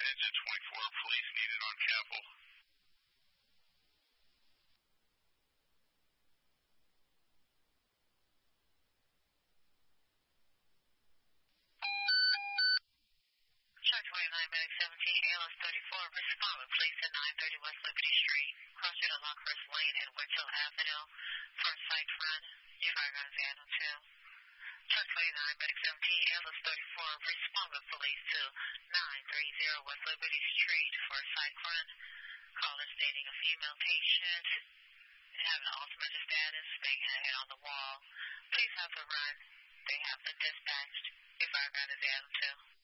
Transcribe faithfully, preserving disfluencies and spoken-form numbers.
Engine twenty-four, police needed on Capitol. Truck twenty-nine, Medic seventeen, A L S thirty-four, respond with police at nine thirty West Liberty Street, crossing at Lockhurst Lane and Winchell Avenue for a site run. Your fire guns Adam two. Truck twenty-nine, Medic seventeen, A L S thirty-four, respond with police to nine thirty West Liberty Street for a site run. Caller stating a female patient having ultimate status, banging her head on the wall. Please have her run. They have been dispatched. Your fire guns Adam two.